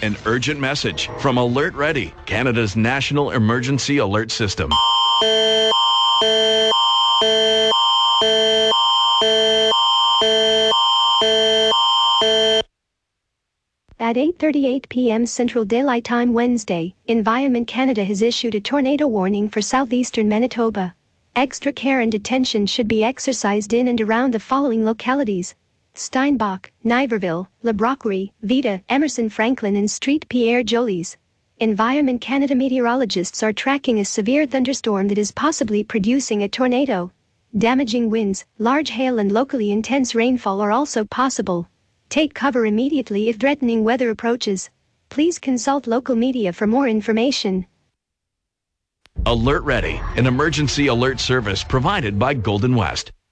An urgent message from Alert Ready, Canada's national emergency alert system. At 8:38 p.m. Central Daylight Time Wednesday, Environment Canada has issued a tornado warning for southeastern Manitoba. Extra care and attention should be exercised in and around the following localities: Steinbach, Niverville, La Brocquerie, Vida, Emerson Franklin and Street Pierre Jolyes. Environment Canada meteorologists are tracking a severe thunderstorm that is possibly producing a tornado. Damaging winds, large hail and locally intense rainfall are also possible. Take cover immediately if threatening weather approaches. Please consult local media for more information. Alert Ready, an emergency alert service provided by Golden West.